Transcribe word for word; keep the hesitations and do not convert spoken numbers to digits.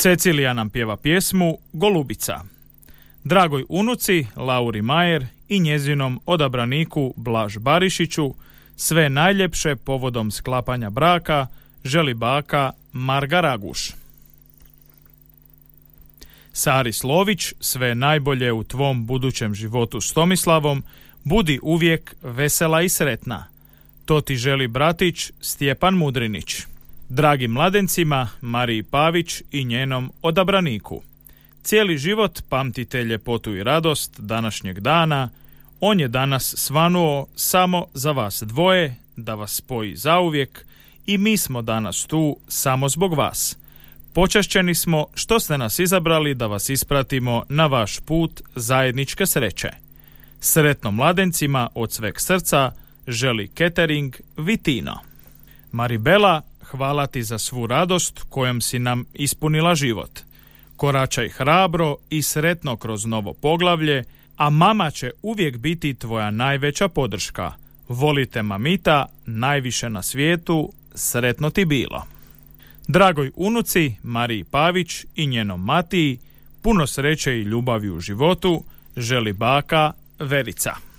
Cecilija nam pjeva pjesmu Golubica. Dragoj unuci Lauri Majer i njezinom odabraniku Blaž Barišiću sve najljepše povodom sklapanja braka želi baka Marga Raguš. Sari Slović, sve najbolje u tvom budućem životu s Tomislavom, budi uvijek vesela i sretna. To ti želi bratić Stjepan Mudrinić. Dragim mladencima Mariji Pavić i njenom odabraniku. Cijeli život pamtite ljepotu i radost današnjeg dana. On je danas svanuo samo za vas dvoje, da vas spoji zauvijek, i mi smo danas tu samo zbog vas. Počašćeni smo što ste nas izabrali da vas ispratimo na vaš put zajedničke sreće. Sretno mladencima od sveg srca želi catering Vitino. Maribela, hvala ti za svu radost kojom si nam ispunila život. Koračaj hrabro i sretno kroz novo poglavlje, a mama će uvijek biti tvoja najveća podrška. Volite mamita, najviše na svijetu, sretno ti bilo. Dragoj unuci Mariji Pavić i njenom Matiji puno sreće i ljubavi u životu želi baka Verica.